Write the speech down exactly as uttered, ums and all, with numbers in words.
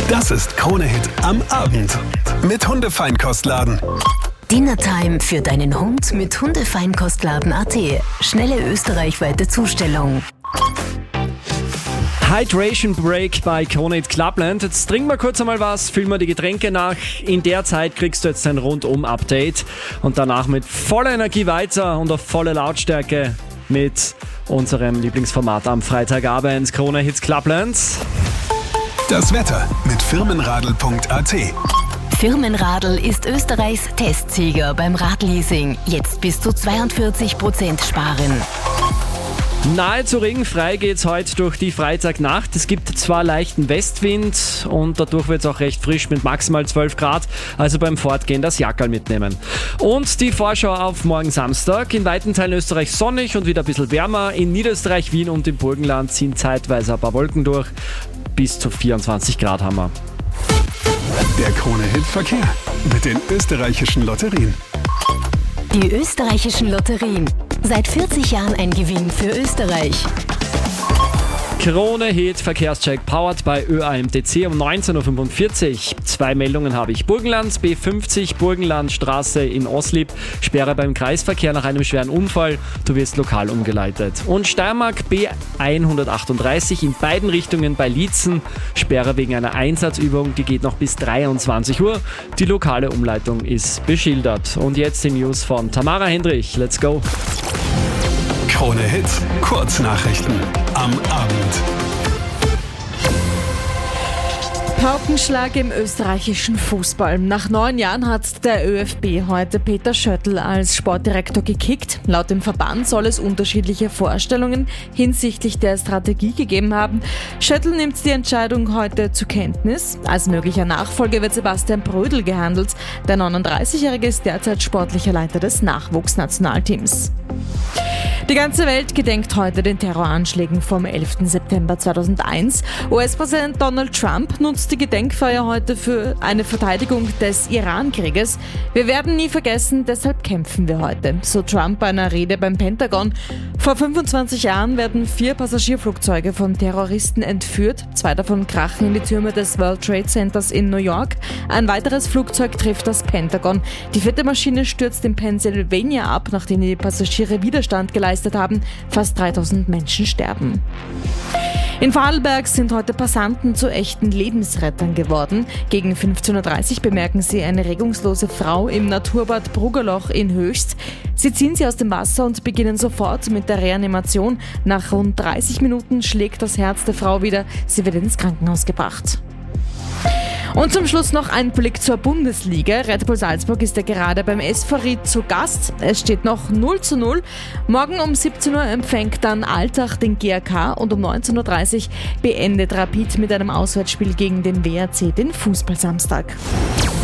Das ist Krone-Hit am Abend mit Hundefeinkostladen. Dinnertime für deinen Hund mit Hundefeinkostladen Punkt at. Schnelle österreichweite Zustellung. Hydration Break bei Krone-Hit Clubland. Jetzt trinken wir kurz einmal was, füllen wir die Getränke nach. In der Zeit kriegst du jetzt ein Rundum-Update und danach mit voller Energie weiter und auf volle Lautstärke mit unserem Lieblingsformat am Freitagabend, Krone-Hit Clubland. Das Wetter mit firmenradl Punkt at. Firmenradl ist Österreichs Testsieger beim Radleasing. Jetzt bis zu zweiundvierzig Prozent sparen. Nahezu regenfrei geht's heute durch die Freitagnacht. Es gibt zwar leichten Westwind und dadurch wird's auch recht frisch mit maximal zwölf Grad. Also beim Fortgehen das Jackerl mitnehmen. Und die Vorschau auf morgen Samstag. In weiten Teilen Österreichs sonnig und wieder ein bisschen wärmer. In Niederösterreich, Wien und im Burgenland ziehen zeitweise ein paar Wolken durch. Bis zu vierundzwanzig Grad haben wir. Der Krone-Hit Verkehr mit den österreichischen Lotterien. Die österreichischen Lotterien. Seit vierzig Jahren ein Gewinn für Österreich. Krone-Hit Verkehrscheck powered bei Ö A M T C um neunzehn Uhr fünfundvierzig. Zwei Meldungen habe ich. Burgenland, B fünfzig, Burgenlandstraße in Oslip. Sperre beim Kreisverkehr nach einem schweren Unfall. Du wirst lokal umgeleitet. Und Steiermark, B hundertachtunddreißig in beiden Richtungen bei Liezen. Sperre wegen einer Einsatzübung, die geht noch bis dreiundzwanzig Uhr. Die lokale Umleitung ist beschildert. Und jetzt die News von Tamara Hendrich. Let's go. Krone-Hit Kurznachrichten am Abend. Paukenschlag im österreichischen Fußball. Nach neun Jahren hat der ÖFB heute Peter Schöttl als Sportdirektor gekickt. Laut dem Verband soll es unterschiedliche Vorstellungen hinsichtlich der Strategie gegeben haben. Schöttl nimmt die Entscheidung heute zur Kenntnis. Als möglicher Nachfolger wird Sebastian Brödel gehandelt. Der neununddreißigjährige ist derzeit sportlicher Leiter des Nachwuchsnationalteams. Die ganze Welt gedenkt heute den Terroranschlägen vom elften September zweitausendeins. U S-Präsident Donald Trump nutzt die Gedenkfeier heute für eine Verteidigung des Iran-Krieges. Wir werden nie vergessen, deshalb kämpfen wir heute, so Trump bei einer Rede beim Pentagon. Vor fünfundzwanzig Jahren werden vier Passagierflugzeuge von Terroristen entführt. Zwei davon krachen in die Türme des World Trade Centers in New York. Ein weiteres Flugzeug trifft das Pentagon. Die vierte Maschine stürzt in Pennsylvania ab, nachdem die Passagiere Widerstand geleistet haben. Fast dreitausend Menschen sterben. In Vorarlberg sind heute Passanten zu echten Lebensrettern geworden. Gegen fünfzehn Uhr dreißig bemerken sie eine regungslose Frau im Naturbad Bruggerloch in Höchst. Sie ziehen sie aus dem Wasser und beginnen sofort mit der Reanimation. Nach rund dreißig Minuten schlägt das Herz der Frau wieder. Sie wird ins Krankenhaus gebracht. Und zum Schluss noch ein Blick zur Bundesliga. Red Bull Salzburg ist ja gerade beim S V Ried zu Gast. Es steht noch null zu null. Morgen um siebzehn Uhr empfängt dann Altach den G A K und um neunzehn Uhr dreißig beendet Rapid mit einem Auswärtsspiel gegen den W R C den Fußballsamstag.